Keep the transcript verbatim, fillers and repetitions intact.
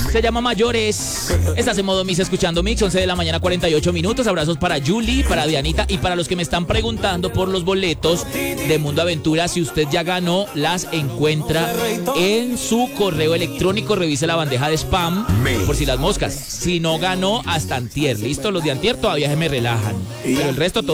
Se llama Mayores. Estás en modo Mix escuchando Mix, once de la mañana, cuarenta y ocho minutos. Abrazos para Julie, para Dianita y para los que me están preguntando por los boletos de Mundo Aventura. Si usted ya ganó, las encuentra en su correo electrónico. Revise la bandeja de spam por si las moscas. Si no ganó, hasta antier. ¿Listo? Los de antier todavía se me relajan. Pero el resto todo